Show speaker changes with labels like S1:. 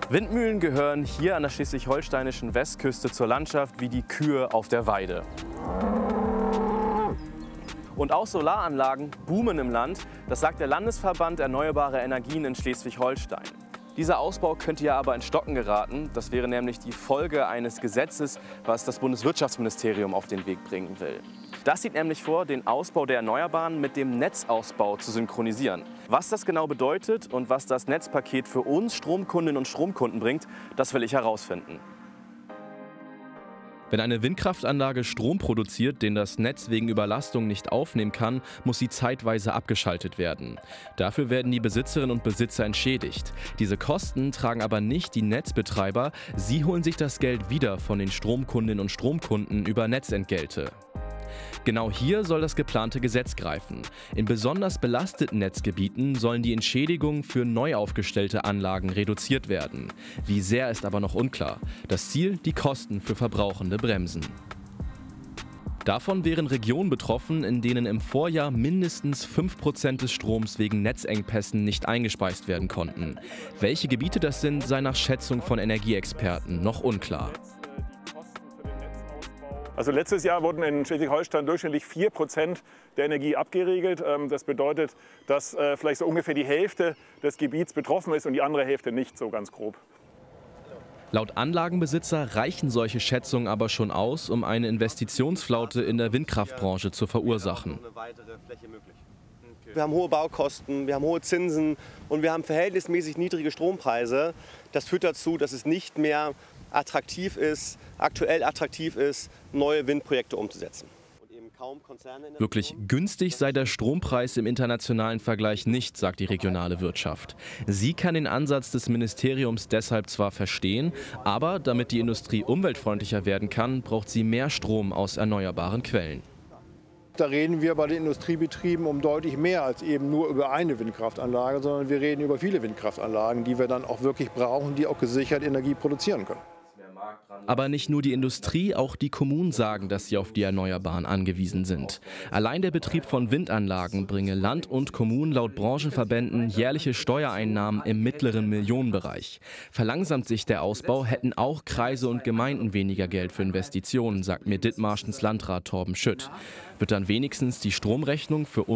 S1: Windmühlen gehören hier an der schleswig-holsteinischen Westküste zur Landschaft wie die Kühe auf der Weide. Und auch Solaranlagen boomen im Land, das sagt der Landesverband Erneuerbare Energien in Schleswig-Holstein. Dieser Ausbau könnte ja aber in Stocken geraten. Das wäre nämlich die Folge eines Gesetzes, was das Bundeswirtschaftsministerium auf den Weg bringen will. Das sieht nämlich vor, den Ausbau der Erneuerbaren mit dem Netzausbau zu synchronisieren. Was das genau bedeutet und was das Netzpaket für uns Stromkundinnen und Stromkunden bringt, das will ich herausfinden. Wenn eine Windkraftanlage Strom produziert, den das Netz wegen Überlastung nicht aufnehmen kann, muss sie zeitweise abgeschaltet werden. Dafür werden die Besitzerinnen und Besitzer entschädigt. Diese Kosten tragen aber nicht die Netzbetreiber, sie holen sich das Geld wieder von den Stromkundinnen und Stromkunden über Netzentgelte. Genau hier soll das geplante Gesetz greifen. In besonders belasteten Netzgebieten sollen die Entschädigungen für neu aufgestellte Anlagen reduziert werden. Wie sehr ist aber noch unklar. Das Ziel, die Kosten für Verbrauchende bremsen. Davon wären Regionen betroffen, in denen im Vorjahr mindestens 5% des Stroms wegen Netzengpässen nicht eingespeist werden konnten. Welche Gebiete das sind, sei nach Schätzung von Energieexperten noch unklar.
S2: Also letztes Jahr wurden in Schleswig-Holstein durchschnittlich 4% der Energie abgeregelt. Das bedeutet, dass vielleicht so ungefähr die Hälfte des Gebiets betroffen ist und die andere Hälfte nicht, so ganz grob.
S1: Laut Anlagenbesitzer reichen solche Schätzungen aber schon aus, um eine Investitionsflaute in der Windkraftbranche zu verursachen.
S3: Wir haben hohe Baukosten, wir haben hohe Zinsen und wir haben verhältnismäßig niedrige Strompreise. Das führt dazu, dass es nicht mehr aktuell attraktiv ist, neue Windprojekte umzusetzen.
S1: Wirklich günstig sei der Strompreis im internationalen Vergleich nicht, sagt die regionale Wirtschaft. Sie kann den Ansatz des Ministeriums deshalb zwar verstehen, aber damit die Industrie umweltfreundlicher werden kann, braucht sie mehr Strom aus erneuerbaren Quellen.
S4: Da reden wir bei den Industriebetrieben um deutlich mehr als eben nur über eine Windkraftanlage, sondern wir reden über viele Windkraftanlagen, die wir dann auch wirklich brauchen, die auch gesichert Energie produzieren können.
S1: Aber nicht nur die Industrie, auch die Kommunen sagen, dass sie auf die Erneuerbaren angewiesen sind. Allein der Betrieb von Windanlagen bringe Land und Kommunen laut Branchenverbänden jährliche Steuereinnahmen im mittleren Millionenbereich. Verlangsamt sich der Ausbau, hätten auch Kreise und Gemeinden weniger Geld für Investitionen, sagt mir Dithmarschens Landrat Torben Schütt. Wird dann wenigstens die Stromrechnung für